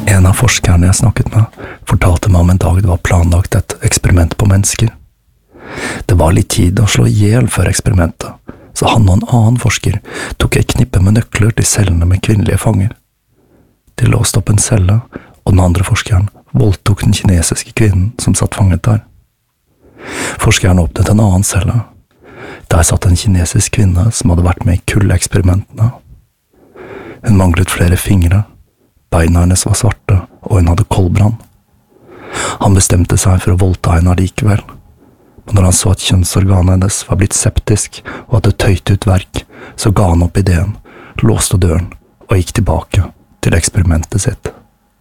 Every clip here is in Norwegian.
En av forskerne jeg snakket med, fortalte meg om en dag det var planlagt et eksperiment på mennesker. Det var litt tid å slå ihjel før eksperimentet, så han og en annen forsker tok et knippe med nøkler til cellene med kvinnelige fanger. De låste opp en celle, og den andre forskeren voldtok den kinesiske kvinnen som satt fanget der. Forskeren åpnet en annen celle. Der satt en kinesisk kvinne som hadde vært med i kuldeeksperimentene. Hun manglet flere fingre, beina hennes var svarte, og hun hadde koldbrann. Han bestemte seg for å voldta henne likevel, men når han så at kjønnsorganet hennes var blitt septisk og hadde tøyt ut verk, så ga han opp ideen, låste døren og gikk tilbake til eksperimentet sitt.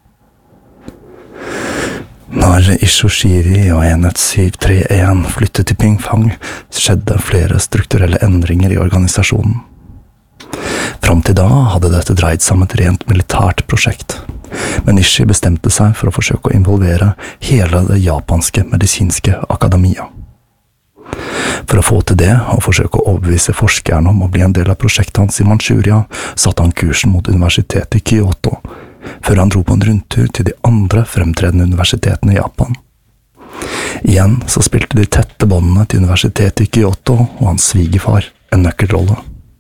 Når Ishoshiri og enhet 731 flyttet til Pingfang, skjedde flere strukturelle endringer i organisasjonen. Fram til da hadde dette dreid seg om et rent militært prosjekt, men Ishii bestemte seg for å forsøke å involvere hele det japanske medisinske akademia. For å få til det og forsøke å overbevise forskerne om å bli en del av prosjektet hans i Manchuria, satte han kursen mot universitetet i Kyoto, før han dro på en rundtur til de andre fremtredende universitetene i Japan. Igjen så spilte de tette båndene til universitetet i Kyoto og hans svigerfar en nøkkelrolle.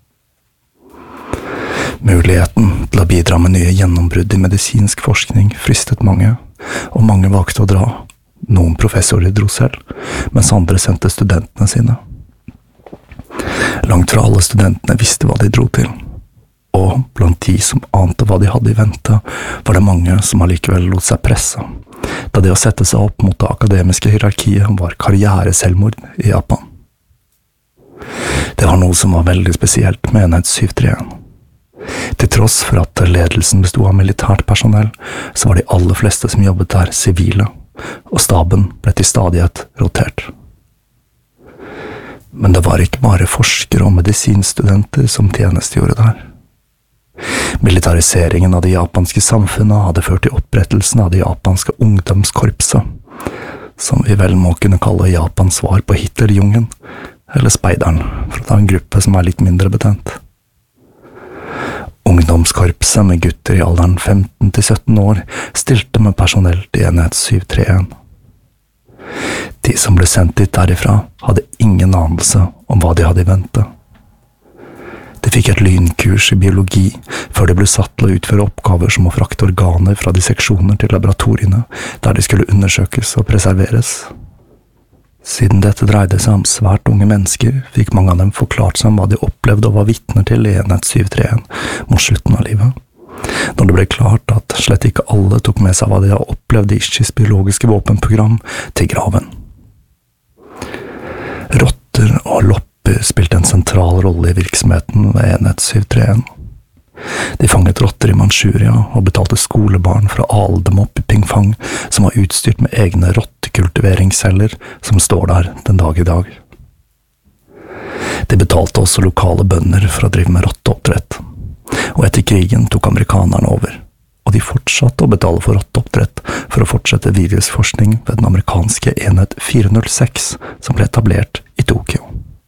Muligheten til å bidra med nye gjennombrudd i medisinsk forskning fristet mange, og mange valgte å dra. Noen professorer dro selv, mens andre sendte studentene sine. Langt fra alle studentene visste hva de dro til, og blant de som ante hva de hadde i vente, var det mange som allikevel lot seg presse, da det å sette seg opp mot det akademiske hierarkiet var karriereselvmord i Japan. Det var noe som var veldig spesielt med enhet 731. Til tross for at ledelsen bestod av militært personell, så var de aller fleste som jobbet der sivile, og staben ble til stadighet rotert. Men det var ikke bare forskere og medisinstudenter som tjenestegjorde der. Militariseringen av det japanske samfunnet hadde ført til opprettelsen av det japanske ungdomskorpset, som vi vel må kunne kalle Japans svar på Hitlerjungen, eller speideren, for å ta en gruppe som er litt mindre betent. Ungdomskorpset med gutter i alderen 15 til 17 år stilte med personell til enhet 731. De som ble sendt dit derifra hadde ingen anelse om hva de hadde i vente. De fikk et lynkurs i biologi før de ble satt til å utføre oppgaver som å frakte organer fra disseksjoner til laboratoriene der de skulle undersøkes og preserveres. Siden dette dreide seg om svært unge mennesker, fikk mange av dem forklart seg om hva de opplevde og var vitner til i enhet 731 mot slutten av livet. Når det ble klart at slett ikke alle tok med seg hva de hadde opplevd i Ishis biologiske våpenprogram til graven. Rotter og lopper spilte en sentral rolle i virksomheten ved enhet 731. De fanget rotter i Manchuria og betalte skolebarn for å ale dem opp i Pingfang, som var utstyrt med egne rottekultiveringsceller som står der den dag i dag. De betalte også lokale bønder for å drive med rotteoppdrett, og etter krigen tok amerikanerne over, og de fortsatte å betale for rotteoppdrett for å fortsette virusforskning ved den amerikanske enhet 406 som ble etablert i Tokyo.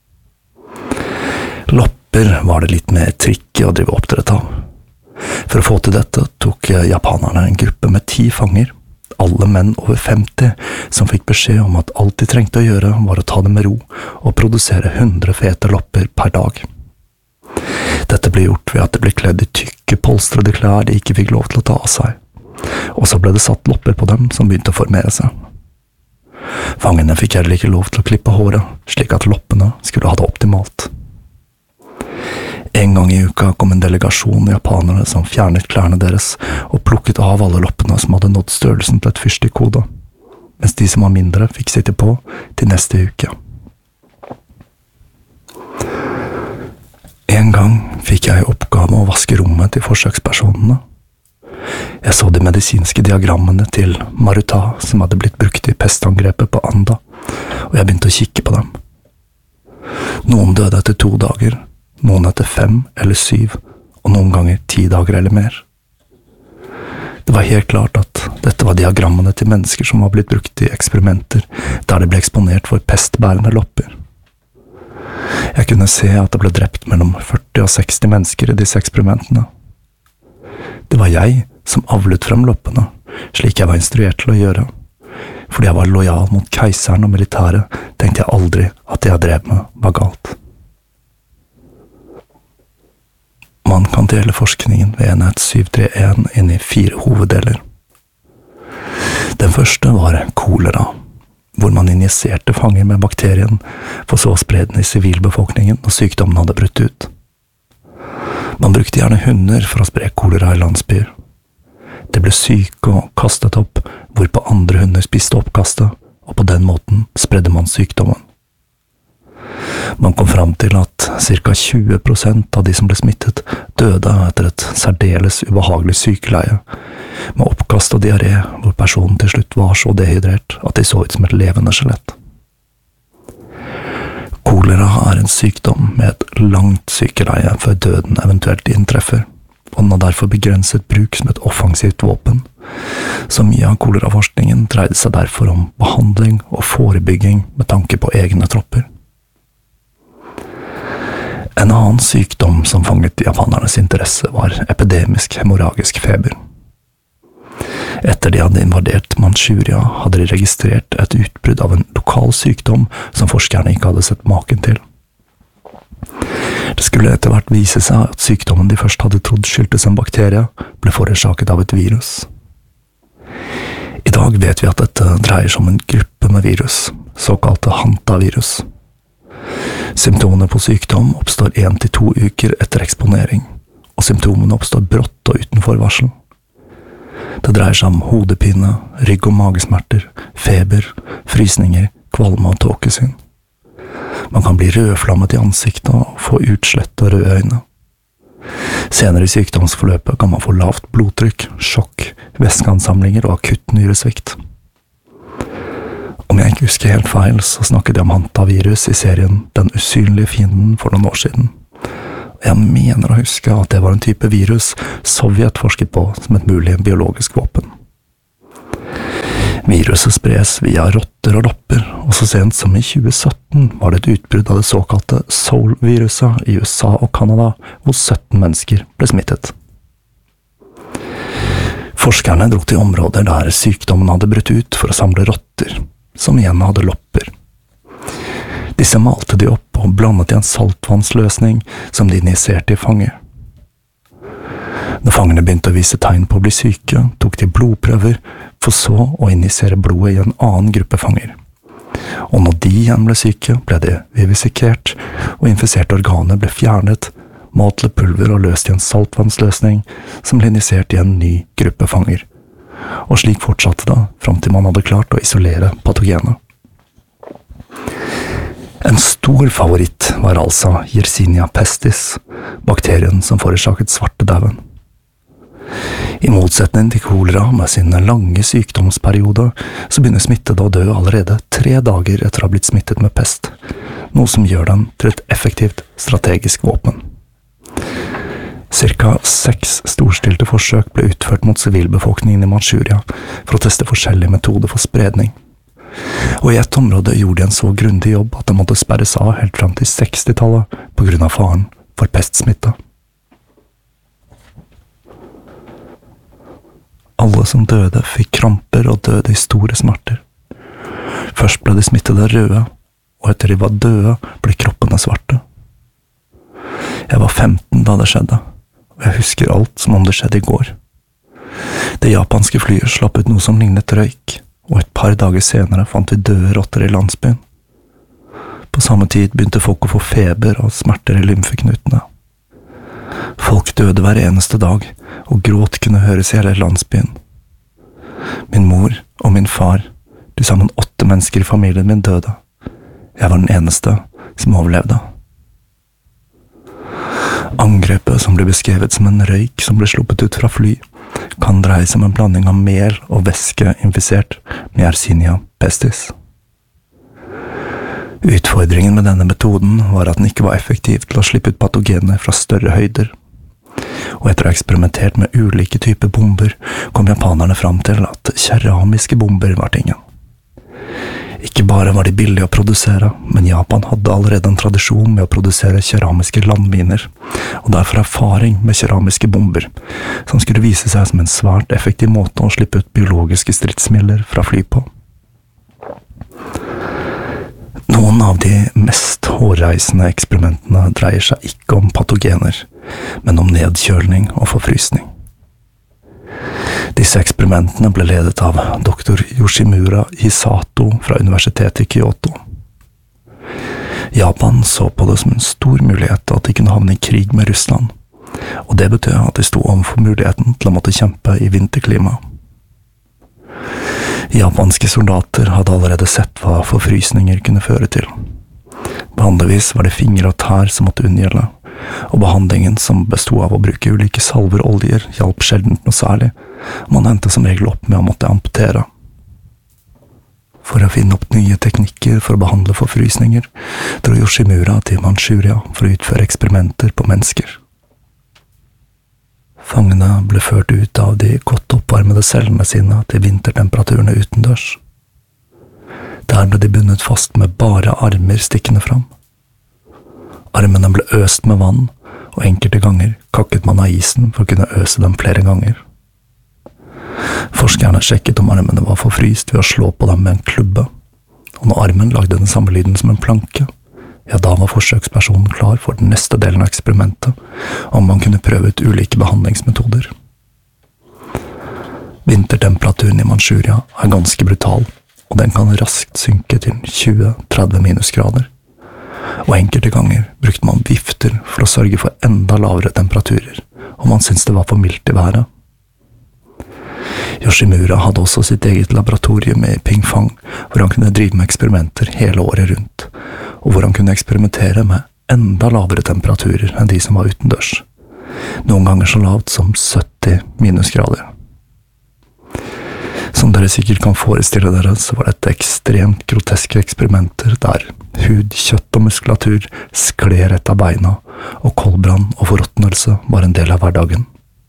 Var det litt mer tricky å drive oppdrett av. For å få til dette tok japanerne en gruppe med 10 fanger, alle menn over 50, som fikk beskjed om at alt de trengte å gjøre var å ta det med ro og produsere 100 fete lopper per dag. Dette ble gjort ved at de ble kledd i tykke polstrede klær de ikke fikk lov til å ta av seg, og så ble det satt lopper på dem som begynte å formere seg. Fangene fikk heller ikke lov til å klippe håret, slik at loppene skulle ha det optimalt. En gang i uka kom en delegasjon japanere som fjernet klærne deres og plukket av alle loppene som hadde nådd størrelsen på et fyrstikkhode, mens de som var mindre fikk sitte på til neste uke. En gang fikk jeg oppgave å vaske rommet til forsøkspersonene. Jeg så de medisinske diagrammene til Maruta som hadde blitt brukt i pestangrepet på Anda, og jeg begynte å kikke på dem. Noen døde etter 2 dager, noen etter 5 eller 7, og noen ganger 10 dager eller mer. Det var helt klart at dette var diagrammene til mennesker som var blitt brukt i eksperimenter der de ble eksponert for pestbærende lopper. Jeg kunne se at det ble drept mellom 40 og 60 mennesker i disse eksperimentene. Det var jeg som avlet frem loppene, slik jeg var instruert til å gjøre. Fordi jeg var lojal mot keiseren og militæret, tenkte jeg aldri at det jeg drev med var galt. Man kan dele forskningen ved enhet 731 inn i 4 hoveddeler. Den første var kolera, hvor man injiserte fanger med bakterien, for så å spre den i sivilbefolkningen når sykdommen hadde brutt ut. Man brukte gjerne hunder for å spre kolera i landsbyer. De ble syke og kastet opp, hvorpå andre hunder spiste oppkastet, og på den måten spredde man sykdommen. Man kom fram til at ca. 20% av de som ble smittet døde etter et særdeles ubehagelig sykeleie, med oppkast og diaré, hvor personen til slutt var så dehydrert at de så ut som et levende skjelett. Kolera er en sykdom med et langt sykeleie før døden eventuelt inntreffer, og den har derfor begrenset bruk som et offensivt våpen. Så mye av koleraforskningen dreide seg derfor om behandling og forebygging med tanke på egne tropper. En annen sykdom som fanget japanernes interesse var epidemisk hemorragisk feber. Etter de hadde invadert Manchuria, hadde de registrert et utbrudd av en lokal sykdom som forskerne ikke hadde sett maken til. Det skulle etter hvert vise seg at sykdommen de først hadde trodd skyldtes en bakterie, ble forårsaket av et virus. I dag vet vi at dette dreier seg om en gruppe med virus, såkalte hantavirus. Symptomene på sykdom oppstår 1 til 2 uker etter eksponering, og symptomene oppstår brått og uten forvarsel. Det dreier seg om hodepine, rygg- og magesmerter, feber, frysninger, kvalme og tåkesyn. Man kan bli rødflammet i ansiktet og få utslett og røde øyne. Senere i sykdomsforløpet kan man få lavt blodtrykk, sjokk, væskeansamlinger og akutt nyresvikt. Om jeg ikke husker helt feil, så snakket jeg om hantavirus i serien Den usynlige fienden for noen år siden. Jeg mener å huske at det var en type virus Sovjet forsket på som et mulig biologisk våpen. Viruset spres via rotter og lopper, og så sent som i 2017 var det et utbrudd av det såkalte Soul-viruset i USA og Canada, hvor 17 mennesker ble smittet. Forskerne dro til områder der sykdommen hadde brutt ut for å samle rotter, som igjen hadde lopper. Disse malte de opp og blandet i en saltvannsløsning som de injiserte i fanger. Når fangene begynte å vise tegn på å bli syke, tok de blodprøver, for så å injisere blodet i en annen gruppe fanger. Og når de igjen ble syke, ble de vivisekert, og infiserte organer ble fjernet, malt til pulver og løst i en saltvannsløsning som ble injisert i en ny gruppe fanger. Og slik fortsatte det, fram til man hadde klart å isolere patogenet. En stor favoritt var altså Yersinia pestis, bakterien som forårsaket svartedauden. I motsetning til kolera med sin lange sykdomsperiode, så begynner smittede å dø allerede 3 dager etter å ha blitt smittet med pest, noe som gjør den til et effektivt strategisk våpen. Cirka 6 storstilte forsøk ble utført mot sivilbefolkningen i Manchuria for å teste forskjellige metoder for spredning. Og i et område gjorde de en så grundig jobb at det måtte sperres av helt frem til 60-tallet på grunn av faren for pestsmitte. Alle som døde fikk kramper og døde i store smerter. Først ble de smittede røde, og etter de var døde ble kroppene svarte. Jeg var 15 da det skjedde, og jeg husker alt som om det skjedde i går. Det japanske flyet slapp ut noe som lignet røyk, og et par dager senere fant vi døde rotter i landsbyen. På samme tid begynte folk å få feber og smerter i lymfeknutene. Folk døde hver eneste dag, og gråt kunne høres i hele landsbyen. Min mor og min far, til sammen 8 mennesker i familien min døde. Jeg var den eneste som overlevde. Angrepet, som ble beskrevet som en røyk som ble sluppet ut fra fly, kan dreie seg om en blanding av mel og væske infisert med Yersinia pestis. Utfordringen med denne metoden var at den ikke var effektiv til å slippe ut patogener fra større høyder. Og etter å ha eksperimentert med ulike typer bomber, kom japanerne fram til at keramiske bomber var tingen. Ikke bare var de billige å produsere, men Japan hadde allerede en tradisjon med å produsere keramiske landminer, og derfor erfaring med keramiske bomber, som skulle vise seg som en svært effektiv måte å slippe ut biologiske stridsmidler fra fly på. Noen av de mest hårreisende eksperimentene dreier seg ikke om patogener, men om nedkjølning og forfrysning. Disse eksperimentene ble ledet av dr. Yoshimura Hisato fra universitetet i Kyoto. Japan så på det som en stor mulighet at de kunne havne i krig med Russland, og det betød at de sto overfor muligheten til å måtte kjempe i vinterklima. Japanske soldater hadde allerede sett hva forfrysninger kunne føre til. Vanligvis var det fingre og tær som måtte unngjelde, og behandlingen som bestod av å bruke ulike salver og oljer hjalp sjeldent noe særlig, og man endte som regel opp med å måtte amputere. For å finne opp nye teknikker for å behandle forfrysninger, dro Yoshimura til Manchuria for å utføre eksperimenter på mennesker. Fangene ble ført ut av de godt oppvarmede cellene sine til vintertemperaturene utendørs. Der ble de bundet fast med bare armer stikkende fram. Armene ble øst med vann, og enkelte ganger kakket man av isen for å kunne øse dem flere ganger. Forskerne sjekket om armene var forfryst ved å slå på dem med en klubbe, og når armen lagde den samme lyden som en planke, ja, da var forsøkspersonen klar for den neste delen av eksperimentet, om man kunne prøve ut ulike behandlingsmetoder. Vintertemperaturen i Manchuria er ganske brutal, og den kan raskt synke til 20–30 minusgrader. Og enkelte ganger brukte man vifter for å sørge for enda lavere temperaturer, om man syntes det var for mildt i været. Yoshimura hadde også sitt eget laboratorium i Pingfang, hvor han kunne drive med eksperimenter hele året rundt, og hvor han kunne eksperimentere med enda lavere temperaturer enn de som var utendørs, noen ganger så lavt som 70 minusgrader. Som dere sikkert kan forestille dere, så var dette ekstremt groteske eksperimenter der hud, kjøtt og muskulatur skled rett av beina, og koldbrann og forråtnelse var en del av hverdagen.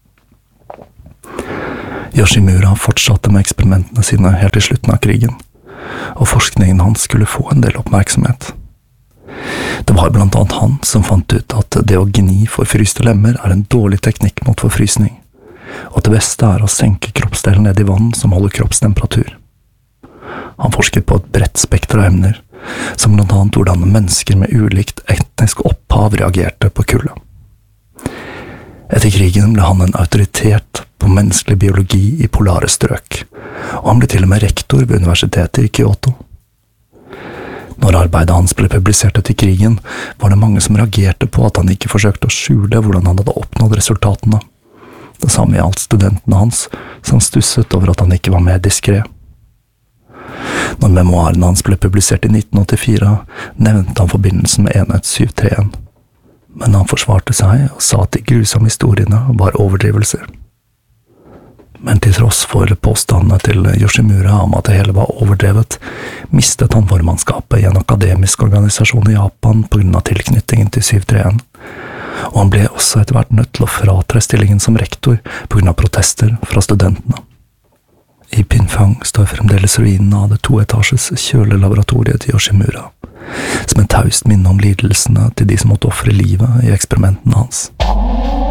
Yoshimura fortsatte med eksperimentene sine helt til slutten av krigen, og forskningen hans skulle få en del oppmerksomhet. Det var blant annet han som fant ut at det å gni forfryste lemmer er en dårlig teknikk mot forfrysning, og det beste er å senke kroppsdelen ned i vann som holder kroppstemperatur. Han forsket på et bredt spekter av emner, som blant annet hvordan mennesker med ulikt etnisk opphav reagerte på kulde. Etter krigen ble han en autoritet på menneskelig biologi i polare strøk, og han ble til og med rektor ved universitetet i Kyoto. Når arbeidet hans ble publisert etter krigen, var det mange som reagerte på at han ikke forsøkte å skjule hvordan han hadde oppnådd resultatene. Det samme gjaldt studentene hans, som stusset over at han ikke var mer diskret. Når memoarene hans ble publisert i 1984, nevnte han forbindelsen med enhet 731, men han forsvarte seg og sa at de grusomme historiene var overdrivelser. Men til tross for påstandene til Yoshimura om at det hele var overdrevet, mistet han formannskapet i en akademisk organisasjon i Japan på grunn av tilknytningen til 731, og han ble også etter hvert nødt til å fratre stillingen som rektor på grunn av protester fra studentene. I Pingfang står fremdeles ruinen av det 2-etasjes kjølelaboratoriet til Yoshimura, som et taust minne om lidelsene til de som måtte ofre livet i eksperimentene hans.